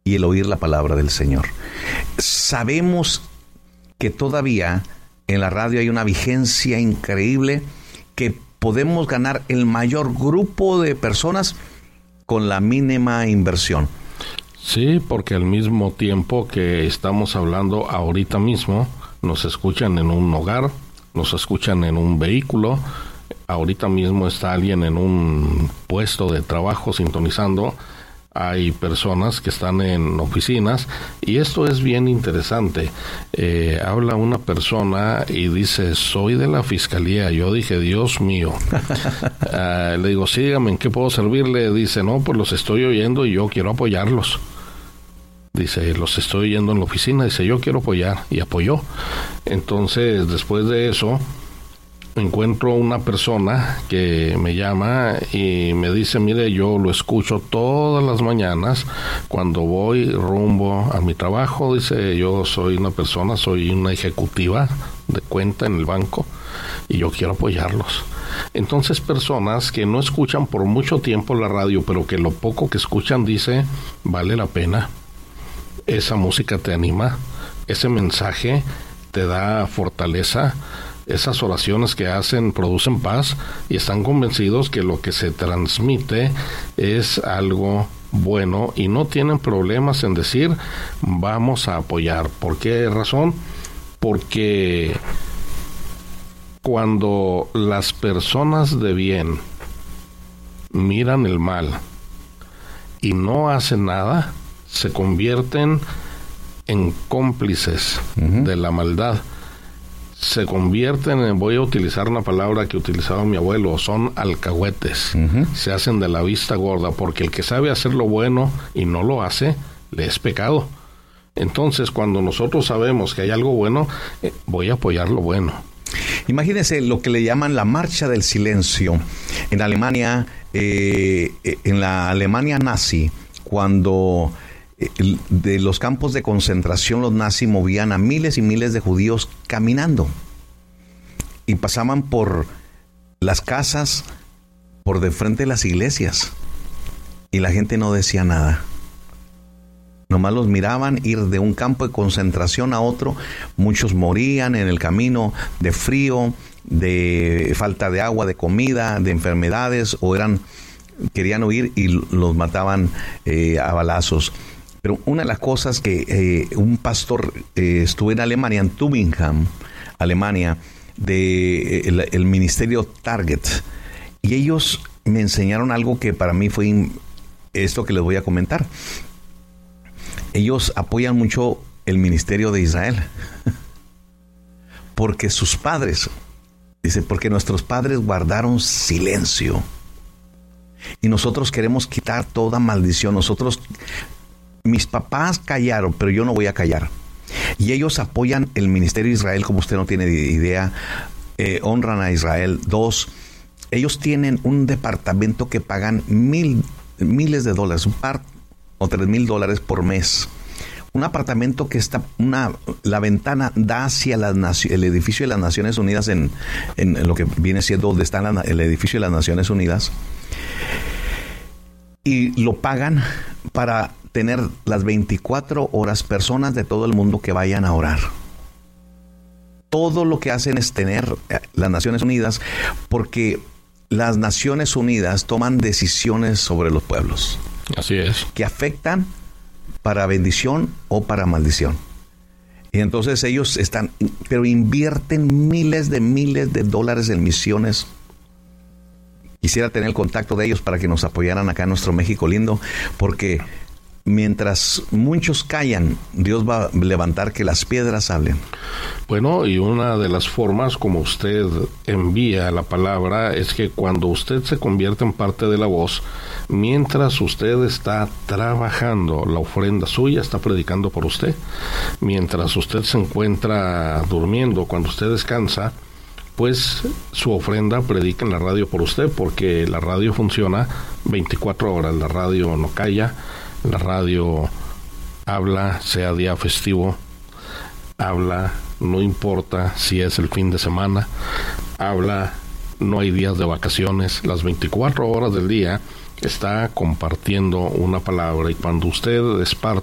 y el oír la palabra del Señor. Sabemos que todavía en la radio hay una vigencia increíble, que podemos ganar el mayor grupo de personas con la mínima inversión. Sí, porque al mismo tiempo que estamos hablando ahorita mismo, nos escuchan en un hogar, nos escuchan en un vehículo, ahorita mismo está alguien en un puesto de trabajo sintonizando, hay personas que están en oficinas, y esto es bien interesante. Habla una persona y dice, soy de la fiscalía. Yo dije, Dios mío. Le digo, sí, dígame, ¿en qué puedo servirle? Dice, no, pues los estoy oyendo y yo quiero apoyarlos. Dice, los estoy oyendo en la oficina. Dice, yo quiero apoyar, y apoyó. Entonces, después de eso, encuentro una persona que me llama y me dice, mire, yo lo escucho todas las mañanas cuando voy rumbo a mi trabajo. Dice, yo soy una ejecutiva de cuenta en el banco y yo quiero apoyarlos. Entonces, personas que no escuchan por mucho tiempo la radio, pero que lo poco que escuchan, dice, vale la pena. Esa música te anima, ese mensaje te da fortaleza. Esas oraciones que hacen producen paz, y están convencidos que lo que se transmite es algo bueno, y no tienen problemas en decir, vamos a apoyar. ¿Por qué razón? Porque cuando las personas de bien miran el mal y no hacen nada, se convierten en cómplices de la maldad. Se convierten en, voy a utilizar una palabra que utilizaba mi abuelo, son alcahuetes. Se hacen de la vista gorda, porque el que sabe hacer lo bueno y no lo hace, le es pecado. Entonces, cuando nosotros sabemos que hay algo bueno, voy a apoyar lo bueno. Imagínense lo que le llaman la marcha del silencio. En Alemania, en la Alemania nazi, cuando de los campos de concentración los nazis movían a miles y miles de judíos caminando, y pasaban por las casas, por de frente de las iglesias, y la gente no decía nada. Nomás los miraban ir de un campo de concentración a otro. Muchos morían en el camino de frío, de falta de agua, de comida, de enfermedades, o querían huir y los mataban a balazos. Pero una de las cosas que un pastor, estuve en Alemania, en Tübingen, Alemania, el ministerio Target, y ellos me enseñaron algo que para mí fue esto que les voy a comentar. Ellos apoyan mucho el ministerio de Israel, porque sus padres, dice, porque nuestros padres guardaron silencio, y nosotros queremos quitar toda maldición. Mis papás callaron, pero yo no voy a callar. Y ellos apoyan el ministerio de Israel como usted no tiene idea. Honran a Israel. 2, ellos tienen un departamento que pagan miles de dólares, o $3,000 por mes. Un apartamento que la ventana da hacia el edificio de las Naciones Unidas, en lo que viene siendo donde está el edificio de las Naciones Unidas. Y lo pagan para tener las 24 horas personas de todo el mundo que vayan a orar. Todo lo que hacen es tener las Naciones Unidas, porque las Naciones Unidas toman decisiones sobre los pueblos. Así es. Que afectan para bendición o para maldición. Y entonces ellos pero invierten miles de dólares en misiones. Quisiera tener el contacto de ellos para que nos apoyaran acá en nuestro México lindo, porque mientras muchos callan, Dios va a levantar que las piedras hablen. Bueno, y una de las formas como usted envía la palabra es que cuando usted se convierte en parte de la voz, mientras usted está trabajando, la ofrenda suya está predicando por usted. Mientras usted se encuentra durmiendo, cuando usted descansa, pues su ofrenda predica en la radio por usted, porque la radio funciona 24 horas, la radio no calla, la radio habla, sea día festivo, habla, no importa si es el fin de semana, habla, no hay días de vacaciones, las 24 horas del día está compartiendo una palabra, y cuando usted es parte